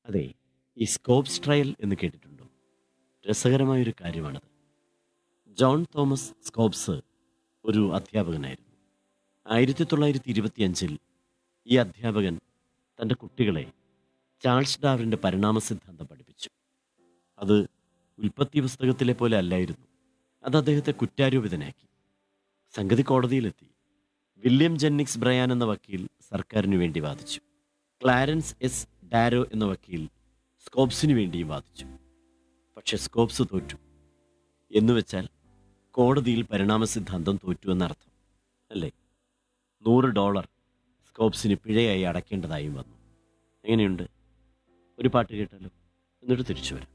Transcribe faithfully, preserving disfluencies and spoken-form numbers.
അതെ, ഈ scopes trial എന്ന് കേട്ടിട്ടുണ്ടോ? രസകരമായൊരു കാര്യമാണത്. ജോൺ തോമസ് സ്കോപ്സ് ഒരു അധ്യാപകനായിരുന്നു. ആയിരത്തി തൊള്ളായിരത്തി ഇരുപത്തിയഞ്ചിൽ ഈ അധ്യാപകൻ തൻ്റെ കുട്ടികളെ ചാൾസ് ഡാർവിൻ്റെ പരിണാമ സിദ്ധാന്തം പഠിപ്പിച്ചു. അത് ഉൽപ്പത്തി പുസ്തകത്തിലെ പോലെ അല്ലായിരുന്നു. അത് അദ്ദേഹത്തെ കുറ്റാരോപിതനാക്കി. സംഗതി കോടതിയിലെത്തി. വില്യം ജെന്നിക്സ് ബ്രയാൻ എന്ന വക്കീൽ സർക്കാരിനു വേണ്ടി വാദിച്ചു. ക്ലാരൻസ് എസ് ഡാരോ എന്ന വക്കീൽ സ്കോപ്സിനു വേണ്ടിയും വാദിച്ചു. പക്ഷെ സ്കോപ്സ് തോറ്റു. എന്നുവെച്ചാൽ കോടതിയിൽ പരിണാമ സിദ്ധാന്തം തോറ്റു എന്നർത്ഥം, അല്ലേ? നൂറ് ഡോളർ സ്കോപ്സിന് പിഴയായി അടയ്ക്കേണ്ടതായും വന്നു. എങ്ങനെയുണ്ട്? ഒരു പാട്ട് കേട്ടാലോ, എന്നിട്ട് തിരിച്ചു വരാം.